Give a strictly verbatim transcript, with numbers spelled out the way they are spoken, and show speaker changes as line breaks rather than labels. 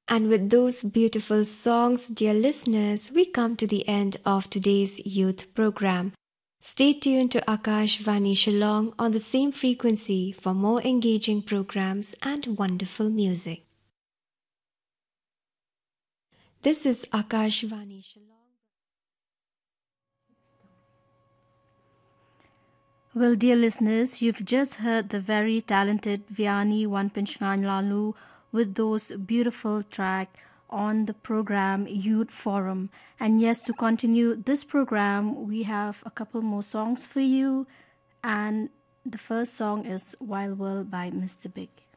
And with those beautiful songs, dear listeners, we come to the end of today's youth program. Stay tuned to Akashvani Shillong on the same frequency for more engaging programs and wonderful music. This is Akashvani Shillong.
Well, dear listeners, you've just heard the very talented Vianney Wanpinchngan Lalu with those beautiful track on the program Youth Forum. And yes, to continue this program, we have a couple more songs for you. And the first song is Wild World by Mister Big.